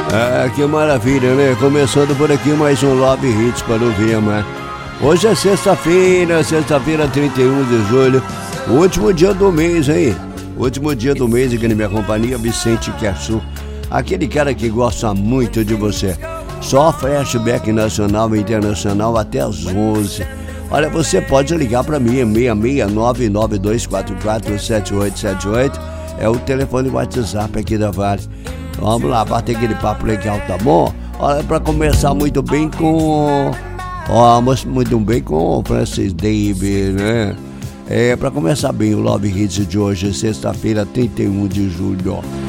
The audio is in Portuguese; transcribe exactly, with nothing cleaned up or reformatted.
Ah, que maravilha, né? Começando por aqui mais um Love Hits para o Vima. Hoje é sexta-feira, sexta-feira, trinta e um de julho, o último dia do mês, hein? Último dia do mês aqui na minha companhia, Vicente Querçu. Aquele cara que gosta muito de você. Só flashback nacional e internacional até as onze. Olha, você pode ligar para mim, seis seis nove nove dois quatro quatro sete oito sete oito. É o telefone WhatsApp aqui da Vale. Vamos lá, bater aquele papo legal, tá bom? Olha, para começar muito bem com... Ó, muito bem com o Francis David, né? É, para começar bem o Love Hits de hoje, sexta-feira, trinta e um de julho.